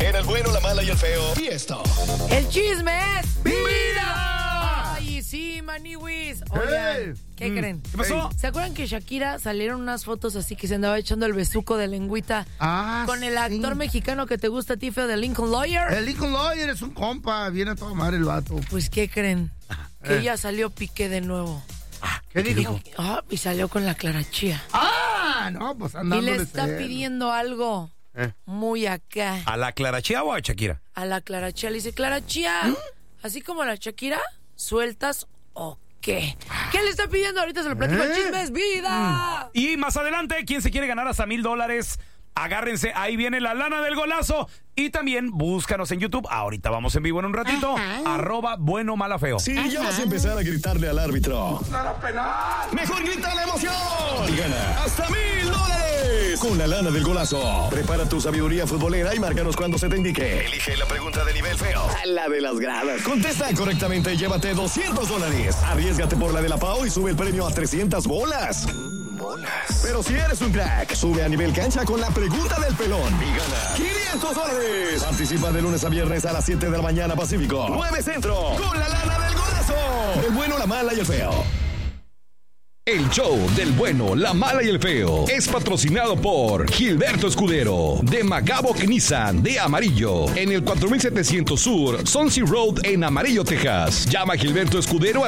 En El Bueno, la Mala y el Feo. Y esto. El chisme es ¡Vida! Ay, sí, maniwis. Oigan, ¿qué creen? ¿Qué pasó? ¿Se acuerdan que Shakira salieron unas fotos así que se andaba echando el besuco de lengüita con el actor mexicano que te gusta a ti, Feo, de Lincoln Lawyer? El Lincoln Lawyer es un compa, viene a toda madre el vato. Pues, ¿qué creen? Que ella salió piqué de nuevo. ¿Qué dijo? Y salió con la Clara Chía. No, pues Y andándole le está cero. pidiendo algo muy acá. ¿A la Clara Chía o a Shakira? A la Clara Chía le dice, Clara Chía, así como la Shakira, ¿sueltas o qué? ¿Qué le está pidiendo? Ahorita se lo platico. El chisme es vida. Y más adelante, ¿quién se quiere ganar hasta $1,000? Agárrense, ahí viene la lana del golazo. Y también búscanos en YouTube. Ahorita vamos en vivo en un ratito. @buenomalafeo. Si ya vas a empezar a gritarle al árbitro. ¡Nada penal! Mejor grita la emoción y gana hasta $1,000 con la lana del golazo. Prepara tu sabiduría futbolera y márcanos cuando se te indique. Elige la pregunta de nivel feo. La de las gradas. Contesta correctamente y llévate $200. Arriésgate por la de la Pau y sube el premio a 300 bolas. Bolas. Pero si eres un crack, sube a nivel cancha con la pregunta del pelón y gana $500. Participa de lunes a viernes a las 7 de la mañana Pacífico, 9 Centro, con la lana del golazo. El bueno, la mala y el feo. El show del bueno, la mala y el feo es patrocinado por Gilberto Escudero de Magaboc Nissan de Amarillo en el 4700 Sur, Swansea Road en Amarillo, Texas. Llama a Gilberto Escudero al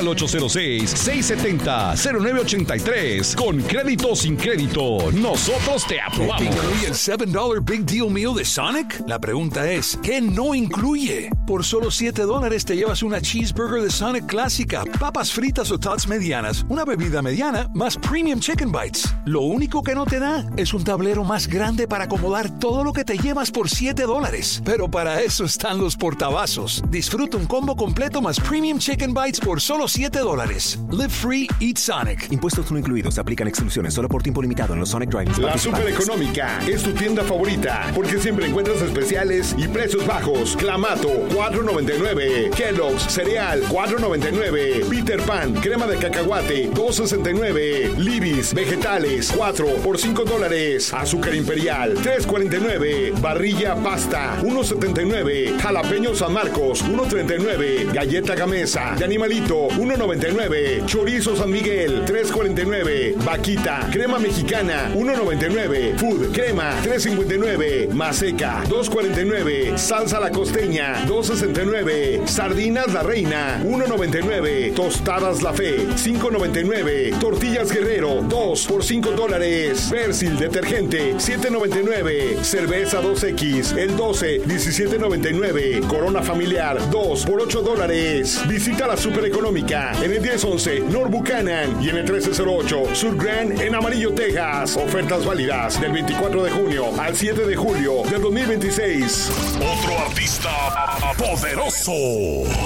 806-670-0983 con crédito o sin crédito. Nosotros te aprobamos. ¿Incluye el $7 Big Deal Meal de Sonic? La pregunta es, ¿qué no incluye? Por solo $7 te llevas una cheeseburger de Sonic clásica, papas fritas o tots medianas, una bebida mediana, más Premium Chicken Bites. Lo único que no te da es un tablero más grande para acomodar todo lo que te llevas por $7. Pero para eso están los portavasos. Disfruta un combo completo más Premium Chicken Bites por solo $7. Live free, eat Sonic. Impuestos no incluidos. Aplican exclusiones solo por tiempo limitado en los Sonic Drive-ins La participantes. Supereconómica es tu tienda favorita porque siempre encuentras especiales y precios bajos. Clamato, $4.99. Kellogg's cereal, $4.99. Peter Pan, crema de cacahuate, $2.69. Libis, vegetales, 4 por $5. Azúcar imperial, $3.49. Barrilla pasta, $1.79. Jalapeño San Marcos, $1.39. Galleta Gamesa de animalito, $1.99. Chorizo San Miguel, $3.49. Vaquita, crema mexicana, $1.99. Food, crema, $3.59. Maseca, $2.49. Salsa la costeña, $2.69. Sardinas la reina, $1.99. Tostadas la fe, $5.99. Tortillas Guerrero, 2 por $5. Persil detergente, $7.99. Cerveza 2X, el 12, $17.99. Corona familiar, 2 por $8. Visita la Supereconómica en el 1011 North Buchanan y en el 1308 Sur Grand en Amarillo, Texas. Ofertas válidas del 24 de junio al 7 de julio del 2026. Otro artista poderoso.